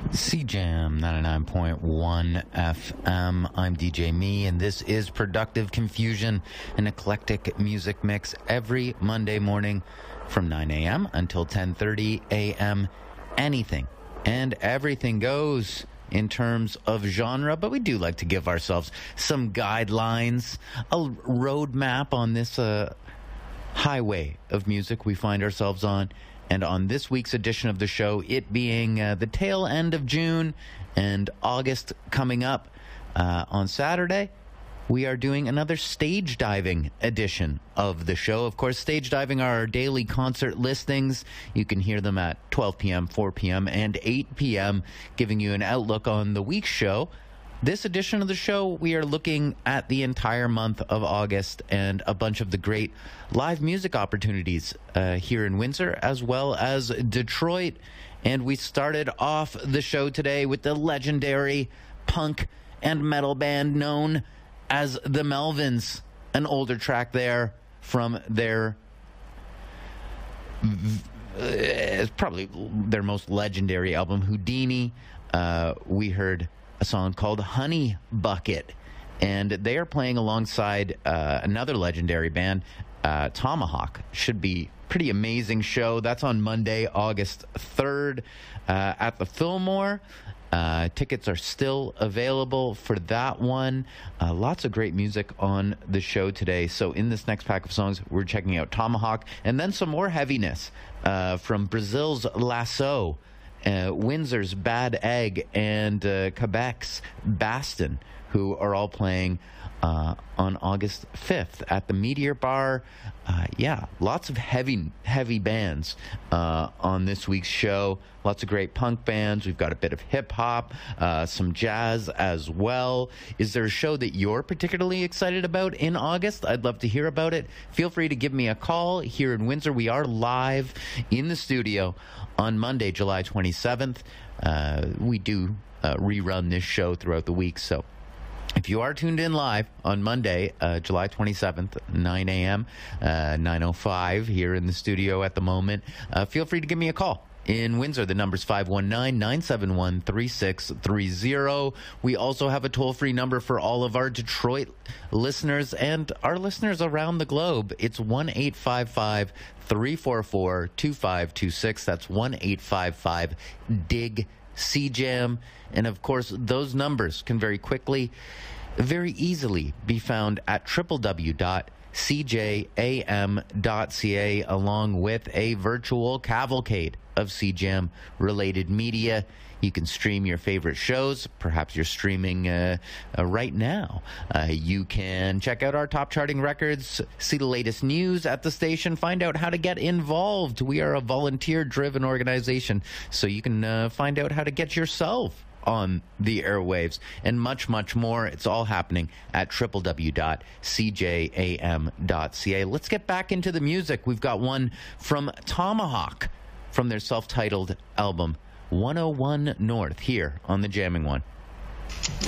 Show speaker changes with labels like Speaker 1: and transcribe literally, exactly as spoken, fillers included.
Speaker 1: C Jam ninety-nine point one F M. I'm D J Me, and this is Productive Confusion, an eclectic music mix every Monday morning from nine a.m. until ten thirty a.m. Anything and everything goes in terms of genre, but we do like to give ourselves some guidelines, a roadmap on this uh, highway of music we find ourselves on. And on this week's edition of the show, it being uh, the tail end of June and August coming up uh, on Saturday, we are doing another stage diving edition of the show. Of course, stage diving are our daily concert listings. You can hear them at twelve p.m., four p.m., and eight p.m., giving you an outlook on the week's show. This edition of the show, we are looking at the entire month of August and a bunch of the great live music opportunities uh, here in Windsor, as well as Detroit. And we started off the show today with the legendary punk and metal band known as the Melvins, an older track there from their, uh, probably their most legendary album, Houdini. Uh, we heard a song called Honey Bucket, and they are playing alongside uh, another legendary band, uh, Tomahawk. Should be pretty amazing show. That's on Monday, August third, uh, at the Fillmore. Uh, tickets are still available for that one. Uh, lots of great music on the show today. So in this next pack of songs, we're checking out Tomahawk, and then some more heaviness uh, from Brazil's Lasso, Uh, Windsor's Bad Egg, and uh, Quebec's Baston, who are all playing uh, on August fifth at the Meteor Bar. Uh, yeah, lots of heavy, heavy bands uh, on this week's show. Lots of great punk bands. We've got a bit of hip-hop, uh, some jazz as well. Is there a show that you're particularly excited about in August? I'd love to hear about it. Feel free to give me a call here in Windsor. We are live in the studio on Monday, July twenty-seventh. Uh, we do uh, rerun this show throughout the week, so if you are tuned in live on Monday, uh, July twenty-seventh, nine a.m., uh, nine oh five here in the studio at the moment, uh, feel free to give me a call. In Windsor, the number's five one nine, nine seven one, three six three zero. We also have a toll-free number for all of our Detroit listeners and our listeners around the globe. It's one eight five five, three four four, two five two six. That's one eight five five, D I G, C Jam. And, of course, those numbers can very quickly, very easily be found at w w w dot c j a m dot c a, along with a virtual cavalcade of C Jam related media. You can stream your favorite shows. Perhaps you're streaming uh, uh, right now. Uh, you can check out our top charting records, see the latest news at the station, find out how to get involved. We are a volunteer-driven organization, so you can uh, find out how to get yourself on the airwaves, and much, much more. It's all happening at w w w dot c j a m dot c a. Let's get back into the music. We've got one from Tomahawk from their self-titled album, one oh one North, here on the Jamming One.